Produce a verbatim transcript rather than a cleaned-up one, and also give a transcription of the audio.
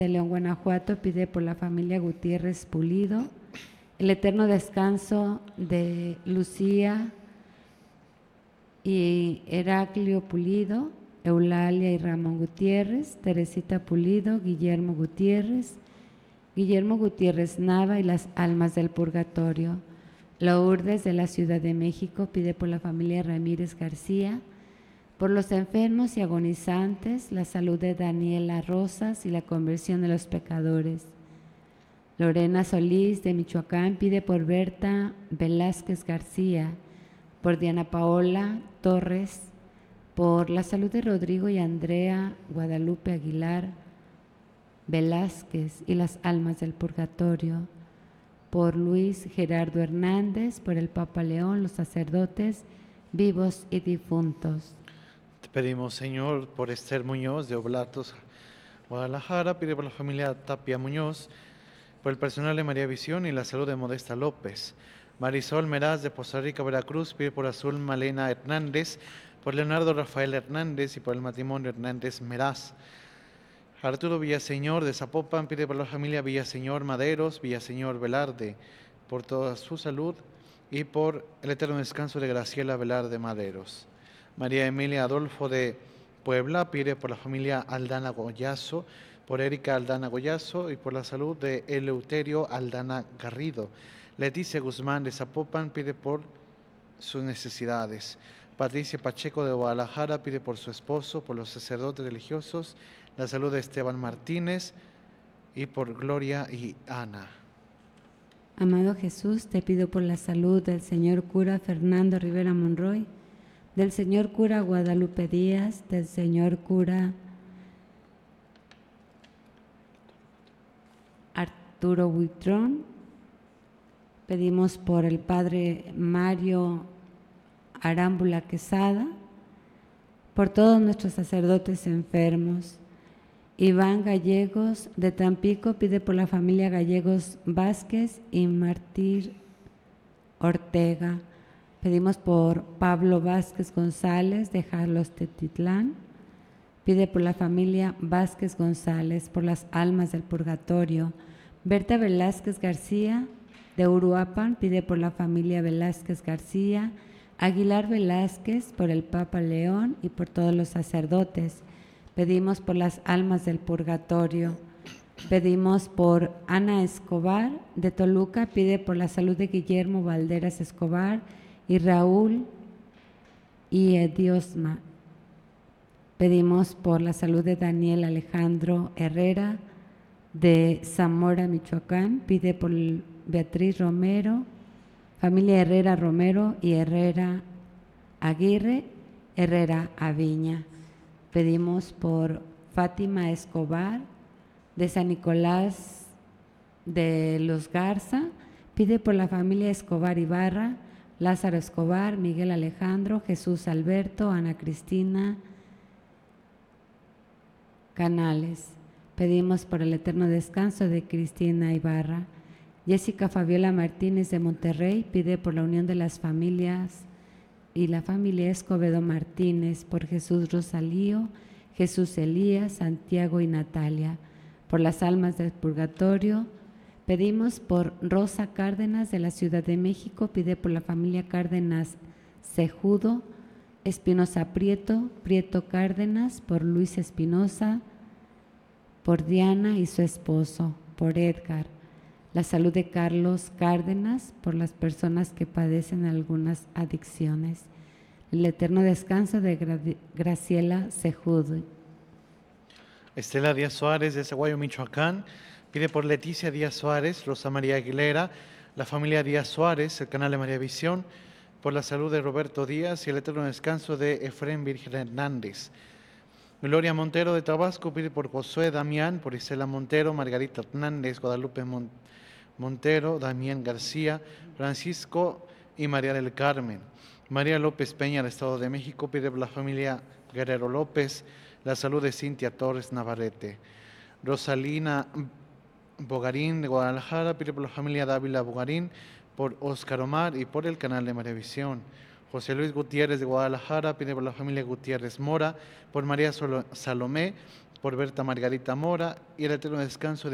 de León, Guanajuato, pide por la familia Gutiérrez Pulido, el eterno descanso de Lucía y Heraclio Pulido, Eulalia y Ramón Gutiérrez, Teresita Pulido, Guillermo Gutiérrez, Guillermo Gutiérrez Nava y las almas del purgatorio. Lourdes de la Ciudad de México pide por la familia Ramírez García, por los enfermos y agonizantes, la salud de Daniela Rosas y la conversión de los pecadores. Lorena Solís de Michoacán pide por Berta Velázquez García, por Diana Paola Torres, por la salud de Rodrigo y Andrea Guadalupe Aguilar Velázquez y las almas del purgatorio, por Luis Gerardo Hernández, por el Papa León, los sacerdotes vivos y difuntos. Te pedimos, Señor, por Esther Muñoz de Oblatos, Guadalajara, pide por la familia Tapia Muñoz, por el personal de María Visión y la salud de Modesta López. Marisol Meraz de Poza Rica, Veracruz, pide por Azul Malena Hernández, por Leonardo Rafael Hernández y por el matrimonio Hernández Meraz. Arturo Villaseñor de Zapopan pide por la familia Villaseñor Maderos, Villaseñor Velarde, por toda su salud y por el eterno descanso de Graciela Velarde Maderos. María Emilia Adolfo de Puebla pide por la familia Aldana Goyazo, por Erika Aldana Goyazo y por la salud de Eleuterio Aldana Garrido. Leticia Guzmán de Zapopan pide por sus necesidades. Patricia Pacheco de Guadalajara pide por su esposo, por los sacerdotes religiosos, la salud de Esteban Martínez y por Gloria y Ana. Amado Jesús, te pido por la salud del señor cura Fernando Rivera Monroy, del señor cura Guadalupe Díaz, del señor cura Arturo Buitrón. Pedimos por el padre Mario Arámbula Quesada, por todos nuestros sacerdotes enfermos. Iván Gallegos de Tampico pide por la familia Gallegos Vázquez y Martír Ortega. Pedimos por Pablo Vázquez González de Jalostotitlán. Pide por la familia Vázquez González, por las almas del purgatorio. Berta Velázquez García de Uruapan pide por la familia Velázquez García. Aguilar Velázquez por el Papa León y por todos los sacerdotes. Pedimos por las almas del purgatorio. Pedimos por Ana Escobar de Toluca, pide por la salud de Guillermo Valderas Escobar y Raúl y Ediosma. Pedimos por la salud de Daniel Alejandro Herrera de Zamora, Michoacán, pide por Beatriz Romero, familia Herrera Romero y Herrera Aguirre, Herrera Aviña. Pedimos por Fátima Escobar de San Nicolás de los Garza, pide por la familia Escobar Ibarra, Lázaro Escobar, Miguel Alejandro, Jesús Alberto, Ana Cristina Canales. Pedimos por el eterno descanso de Cristina Ibarra. Jessica Fabiola Martínez de Monterrey pide por la unión de las familias y la familia Escobedo Martínez, por Jesús Rosalío, Jesús Elías, Santiago y Natalia. Por las almas del purgatorio, pedimos por Rosa Cárdenas de la Ciudad de México, pide por la familia Cárdenas Cejudo, Espinosa Prieto, Prieto Cárdenas, por Luis Espinosa, por Diana y su esposo, por Edgar. La salud de Carlos Cárdenas, por las personas que padecen algunas adicciones. El eterno descanso de Gra Graciela Cejudo. Estela Díaz Suárez de Zaguayo, Michoacán, pide por Leticia Díaz Suárez, Rosa María Aguilera, la familia Díaz Suárez, el canal de María Visión, por la salud de Roberto Díaz y el eterno descanso de Efrén Virgen Hernández. Gloria Montero de Tabasco pide por Josué Damián, por Isela Montero, Margarita Hernández, Guadalupe Montero, Montero, Damián García, Francisco y María del Carmen. María López Peña del Estado de México pide por la familia Guerrero López, la salud de Cintia Torres Navarrete. Rosalina Bogarín de Guadalajara pide por la familia Dávila Bogarín, por Óscar Omar y por el canal de María Visión. José Luis Gutiérrez de Guadalajara pide por la familia Gutiérrez Mora, por María Salomé, por Berta Margarita Mora y el eterno descanso de